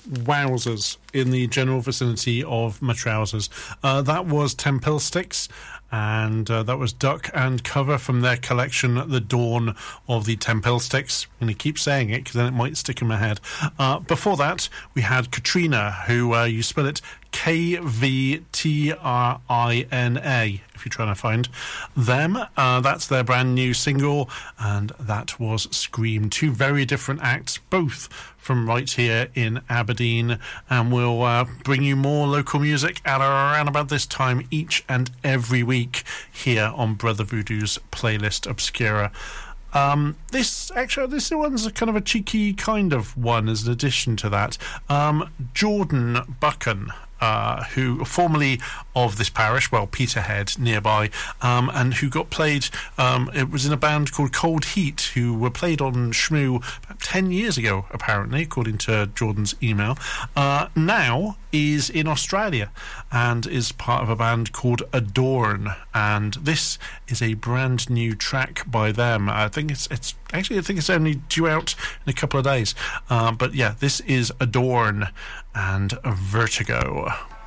wowzers in the general vicinity of my trousers. That was Tempelsticks, and that was Duck and Cover from their collection, The Dawn of the Tempelsticks. I'm going to keep saying it because then it might stick in my head. Before that, we had Katrina, who you spell it Kvitrina, if you're trying to find them. That's their brand new single, and that was Scream. Two very different acts, both from right here in Aberdeen, and we'll bring you more local music at around about this time each and every week here on Brother Voodoo's Playlist Obscura. This one's a kind of a cheeky kind of one as an addition to that. Jordan Buchan, who formerly of this parish, well, Peterhead nearby, and who got played, it was in a band called Cold Heat, who were played on Shmoo about 10 years ago, apparently, according to Jordan's email. Now is in Australia and is part of a band called Adorn, and this is a brand new track by them. I think it's only due out in a couple of days, but yeah, this is Adorn and Vertigo.